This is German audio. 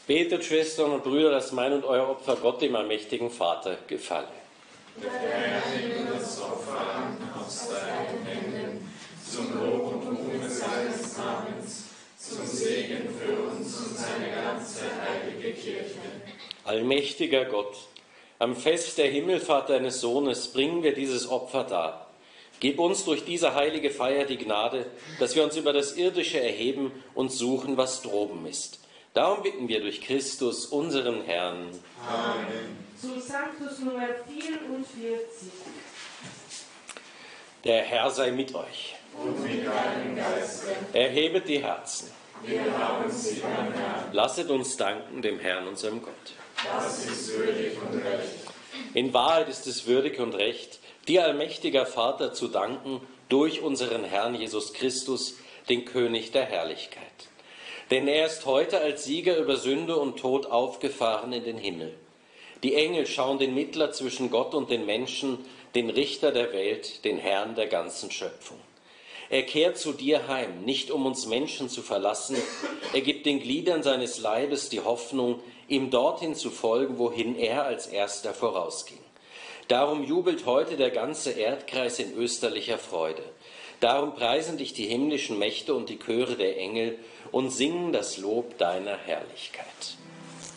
Betet, Schwestern und Brüder, dass mein und euer Opfer Gott, dem allmächtigen Vater, gefalle. Der Herr nehme das Opfer an aus deinen Händen, zum Lob und Ruhme seines Namens, zum Segen für uns und seine ganze heilige Kirche. Allmächtiger Gott, am Fest der Himmelfahrt deines Sohnes bringen wir dieses Opfer dar. Gib uns durch diese heilige Feier die Gnade, dass wir uns über das Irdische erheben und suchen, was droben ist. Darum bitten wir durch Christus, unseren Herrn. Amen. Zu Sanctus Nummer 44. Der Herr sei mit euch. Und mit deinem Geiste. Erhebet die Herzen. Wir haben sie beim Herrn. Lasset uns danken dem Herrn, unserem Gott. Das ist würdig und recht. In Wahrheit ist es würdig und recht, dir, allmächtiger Vater, zu danken durch unseren Herrn Jesus Christus, den König der Herrlichkeit. Denn er ist heute als Sieger über Sünde und Tod aufgefahren in den Himmel. Die Engel schauen den Mittler zwischen Gott und den Menschen, den Richter der Welt, den Herrn der ganzen Schöpfung. Er kehrt zu dir heim, nicht um uns Menschen zu verlassen. Er gibt den Gliedern seines Leibes die Hoffnung, ihm dorthin zu folgen, wohin er als Erster vorausging. Darum jubelt heute der ganze Erdkreis in österlicher Freude. Darum preisen dich die himmlischen Mächte und die Chöre der Engel und singen das Lob deiner Herrlichkeit.